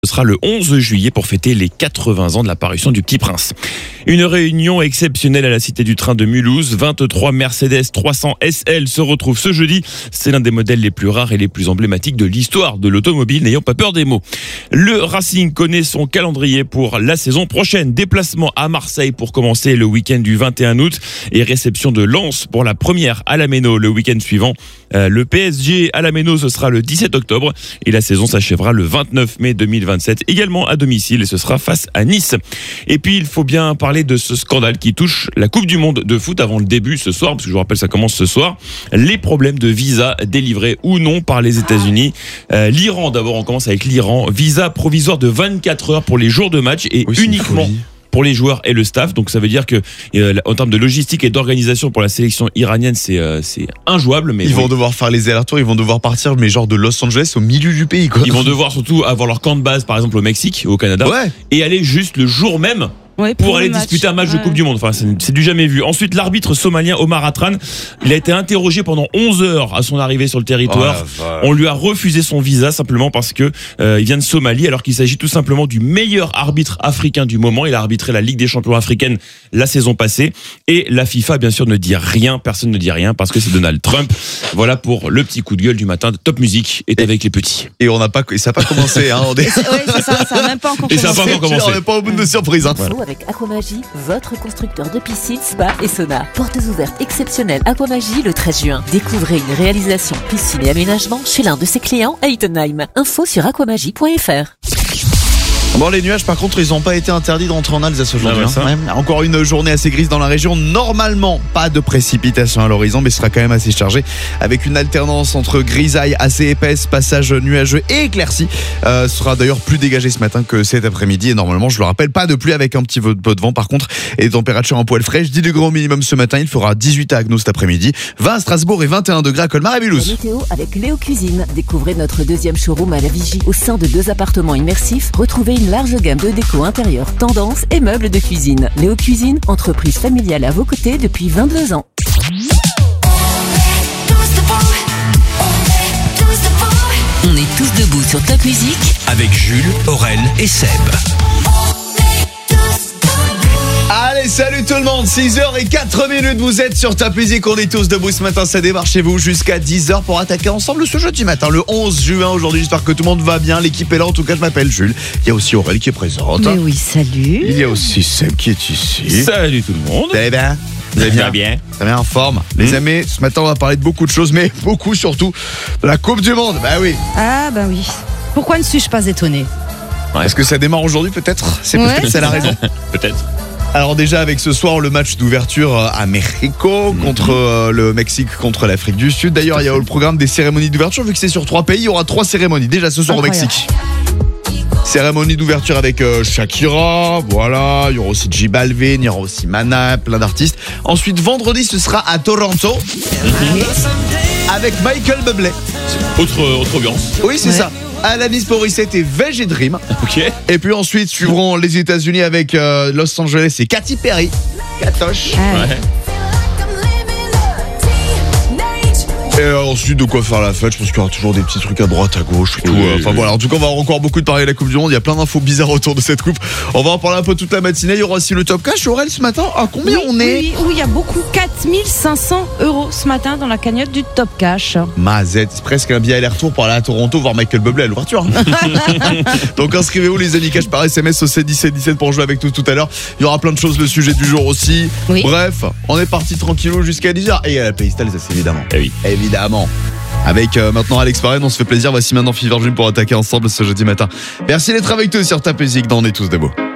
Ce sera le 11 juillet pour fêter les 80 ans de l'apparition du Petit Prince. Une réunion exceptionnelle à la Cité du Train de Mulhouse. 23 Mercedes 300 SL se retrouvent ce jeudi. C'est l'un des modèles les plus rares et les plus emblématiques de l'histoire de l'automobile, n'ayons pas peur des mots. Le Racing connaît son calendrier pour la saison prochaine. Déplacement à Marseille pour commencer le week-end du 21 août et réception de Lens pour la première à la Méno le week-end suivant. Le PSG à la Méno, ce sera le 17 octobre et la saison s'achèvera le 29 mai 2027, également à domicile, et ce sera face à Nice. Et puis il faut bien parler de ce scandale qui touche la Coupe du Monde de foot avant le début ce soir, parce que je vous rappelle ça commence ce soir. Les problèmes de visa délivrés ou non par les États-Unis. L'Iran, d'abord on commence avec l'Iran. Visa provisoire de 24 heures pour les jours de match et uniquement pour les joueurs et le staff. Donc ça veut dire que en termes de logistique et d'organisation pour la sélection iranienne, c'est injouable. Mais ils vont devoir faire les allers-retours, ils vont devoir partir, mais genre de Los Angeles au milieu du pays, quoi. Ils vont devoir surtout avoir leur camp de base, par exemple au Mexique, au Canada, et aller juste le jour même. Ouais, pour aller disputer un match de Coupe du Monde. Enfin, c'est du jamais vu. Ensuite, l'arbitre somalien Omar Atran, il a été interrogé pendant 11 heures à son arrivée sur le territoire. On lui a refusé son visa simplement parce que il vient de Somalie, alors qu'il s'agit tout simplement du meilleur arbitre africain du moment. Il a arbitré la Ligue des champions africaine la saison passée. Et la FIFA, bien sûr, ne dit rien. Personne ne dit rien parce que c'est Donald Trump. Voilà pour le petit coup de gueule du matin de Top Music est avec les petits. Et ça n'a pas commencé. Hein, c'est ça n'a même pas encore commencé. Et ça n'a pas encore commencé. On n'est pas au bout de surprise. Hein. Voilà. Avec Aquamagie, votre constructeur de piscine, spa et sauna. Portes ouvertes exceptionnelles Aquamagie le 13 juin. Découvrez une réalisation piscine et aménagement chez l'un de ses clients à Ittenheim. Info sur aquamagie.fr. Bon, les nuages, par contre, ils n'ont pas été interdits de rentrer en Alsace aujourd'hui. Encore une journée assez grise dans la région. Normalement, pas de précipitations à l'horizon, mais ce sera quand même assez chargé. Avec une alternance entre grisaille assez épaisse, passage nuageux et éclairci. Ce sera d'ailleurs plus dégagé ce matin que cet après-midi. Et normalement, je le rappelle, pas de pluie avec un petit peu de vent. Par contre, et des températures un poil fraîches. 10 degrés au minimum ce matin. Il fera 18 à Agno cet après-midi. 20 à Strasbourg et 21 degrés à Colmar et Mulhouse. La météo avec Léo Cuisine. Découvrez notre deuxième showroom à la Vigie. Au sein de 2 appartements immersifs, retrouvez une large gamme de déco intérieure, tendance et meubles de cuisine. Léo Cuisine, entreprise familiale à vos côtés depuis 22 ans. On est tous debout sur Top Music avec Jules, Aurel et Seb. Allez, salut tout le monde, 6h04, vous êtes sur Top Music, on est tous debout ce matin, ça démarre chez vous jusqu'à 10h pour attaquer ensemble ce jeudi matin, le 11 juin aujourd'hui, j'espère que tout le monde va bien, l'équipe est là, en tout cas je m'appelle Jules, il y a aussi Aurel qui est présente. Mais oui, salut. Il y a aussi Seb qui est ici. Salut tout le monde. Vous allez bien? Vous allez bien? Très bien en forme. Les amis, ce matin on va parler de beaucoup de choses, mais beaucoup surtout de la Coupe du Monde, bah oui. Ah bah oui, pourquoi ne suis-je pas étonné? Est-ce que ça démarre aujourd'hui peut-être? C'est peut-être ça la raison. Peut-être. Alors déjà avec ce soir le match d'ouverture à Mexico contre le Mexique contre l'Afrique du Sud. D'ailleurs il y a le programme des cérémonies d'ouverture, vu que c'est sur 3 pays, il y aura 3 cérémonies déjà ce soir au Mexique. Cérémonie d'ouverture avec Shakira, voilà, il y aura aussi J Balvin, il y aura aussi Mana, plein d'artistes. Ensuite vendredi ce sera à Toronto avec Michael Bublé. Autre ambiance. Oui c'est ça. Alanis Morissette et VG Dream. Ok. Et puis ensuite suivront les États-Unis avec Los Angeles et Katy Perry. Katoche. Ouais. Et ensuite de quoi faire la fête. Je pense qu'il y aura toujours des petits trucs à droite, à gauche et tout. Enfin voilà, en tout cas on va avoir encore beaucoup de parler de la Coupe du Monde. Il y a plein d'infos bizarres autour de cette coupe. On va en parler un peu toute la matinée. Il y aura aussi le Top Cash. Aurel, ce matin, à combien on est? Oui, il y a beaucoup, 4500 € ce matin dans la cagnotte du Top Cash. Mazette, c'est presque un billet aller-retour pour aller à Toronto voir Michael Bublé à l'ouverture. Donc inscrivez-vous les amis, cash par SMS au 71717 pour jouer avec nous tout à l'heure. Il y aura plein de choses, le sujet du jour aussi. Oui. Bref, on est parti tranquillou jusqu'à 10h. Et il y a la playlist, ça c'est évidemment. Eh oui. Évidemment. Avec maintenant Alex Parrain, on se fait plaisir. Voici maintenant Fever Dream pour attaquer ensemble ce jeudi matin. Merci d'être avec nous sur Top Music dans On est tous debout.